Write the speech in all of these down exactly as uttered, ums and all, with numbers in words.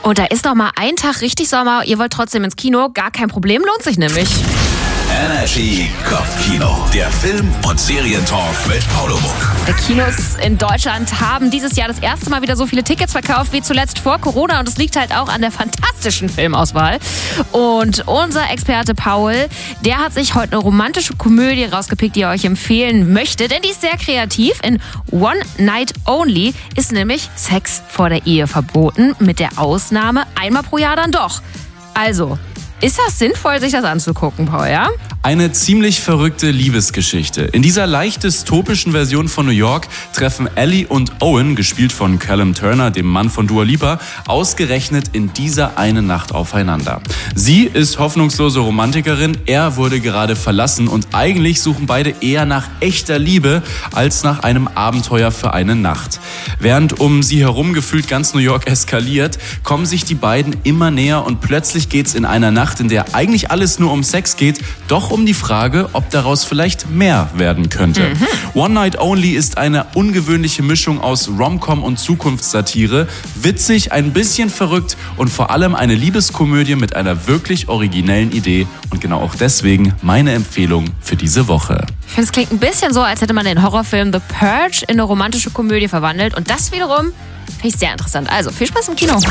Und da ist noch mal ein Tag richtig Sommer. Ihr wollt trotzdem ins Kino? Gar kein Problem, lohnt sich nämlich. Energy Kopfkino, der Film- und Serientalk mit Paolo Muck. Die Kinos in Deutschland haben dieses Jahr das erste Mal wieder so viele Tickets verkauft wie zuletzt vor Corona. Und es liegt halt auch an der fantastischen Filmauswahl. Und unser Experte Paul, der hat sich heute eine romantische Komödie rausgepickt, die er euch empfehlen möchte. Denn die ist sehr kreativ. In One Night Only ist nämlich Sex vor der Ehe verboten. Mit der Ausnahme einmal pro Jahr dann doch. Also, ist das sinnvoll, sich das anzugucken, Paul, ja? Eine ziemlich verrückte Liebesgeschichte. In dieser leicht dystopischen Version von New York treffen Ellie und Owen, gespielt von Callum Turner, dem Mann von Dua Lipa, ausgerechnet in dieser eine Nacht aufeinander. Sie ist hoffnungslose Romantikerin, er wurde gerade verlassen und eigentlich suchen beide eher nach echter Liebe als nach einem Abenteuer für eine Nacht. Während um sie herum gefühlt ganz New York eskaliert, kommen sich die beiden immer näher und plötzlich geht's in einer Nacht, in der eigentlich alles nur um Sex geht, doch um die Frage, ob daraus vielleicht mehr werden könnte. Mhm. One Night Only ist eine ungewöhnliche Mischung aus Rom-Com und Zukunftssatire, witzig, ein bisschen verrückt und vor allem eine Liebeskomödie mit einer wirklich originellen Idee und genau auch deswegen meine Empfehlung für diese Woche. Ich finde, es klingt ein bisschen so, als hätte man den Horrorfilm The Purge in eine romantische Komödie verwandelt und das wiederum finde ich sehr interessant. Also, viel Spaß im Kino.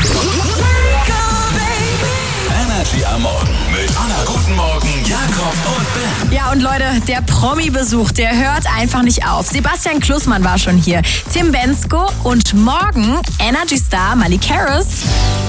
Energy am Morgen mit Anna. Guten Morgen, Jakob und Ben. Ja, und Leute, der Promi-Besuch, der hört einfach nicht auf. Sebastian Klussmann war schon hier, Tim Bendzko und morgen Energy-Star Miley Cyrus.